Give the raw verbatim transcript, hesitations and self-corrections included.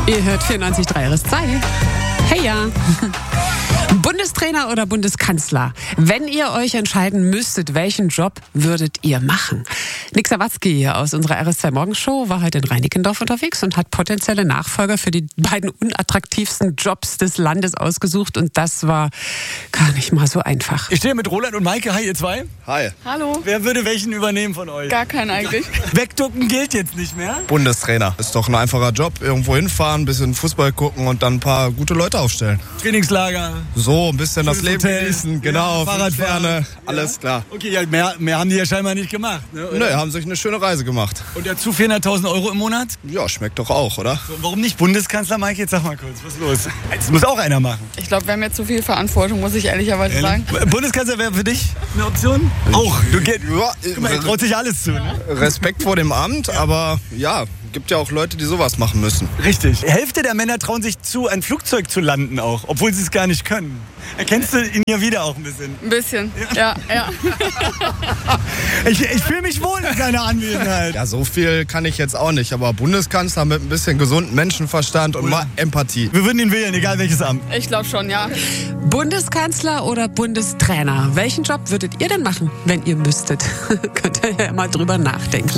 Ihr hört vierundneunzig Komma drei R S zwei. Hey ja. Bundestrainer oder Bundeskanzler? Wenn ihr euch entscheiden müsstet, welchen Job würdet ihr machen? Nick Sawatzki hier aus unserer R S zwei Morgenshow war heute in Reinickendorf unterwegs und hat potenzielle Nachfolger für die beiden unattraktivsten Jobs des Landes ausgesucht. Und das war gar nicht mal so einfach. Ich stehe mit Roland und Maike. Hi, ihr zwei. Hi. Hallo. Wer würde welchen übernehmen von euch? Gar keinen eigentlich. Wegducken gilt jetzt nicht mehr. Bundestrainer. Ist doch ein einfacher Job. Irgendwo hinfahren, ein bisschen Fußball gucken und dann ein paar gute Leute aufstellen. Trainingslager. So, ein bisschen das Leben Hotel. genießen. Genau, Ja, Fahrradfahren. Fahrradfahren. Alles Ja. klar. Okay, ja, mehr, mehr haben die ja scheinbar nicht gemacht. Ne, oder? Nö, haben sich eine schöne Reise gemacht. Und dazu vierhunderttausend Euro im Monat? Ja, schmeckt doch auch, oder? So, warum nicht Bundeskanzler, Maike? Jetzt sag mal kurz, was ist los? Das muss auch einer machen. Ich glaube, wir haben jetzt zu viel Verantwortung, muss ich ehrlicherweise sagen. Bundeskanzler wäre für dich eine Option? Auch. Du geht, Ja, guck mal, er traut sich alles zu. Ne? Respekt vor dem Amt, aber ja, gibt ja auch Leute, die sowas machen müssen. Richtig. Hälfte der Männer trauen sich zu, ein Flugzeug zu landen auch, obwohl sie es gar nicht können. Erkennst du ihn ja wieder auch ein bisschen? Ein bisschen, ja, ja. Ich, ich fühle mich wohl in seiner Anwesenheit. Ja, so viel kann ich jetzt auch nicht, aber Bundeskanzler mit ein bisschen gesundem Menschenverstand und mal Empathie. Wir würden ihn wählen, egal welches Amt. Ich glaube schon, ja. Bundeskanzler oder Bundestrainer? Welchen Job würdet ihr denn machen, wenn ihr müsstet? Könnt ihr ja mal drüber nachdenken.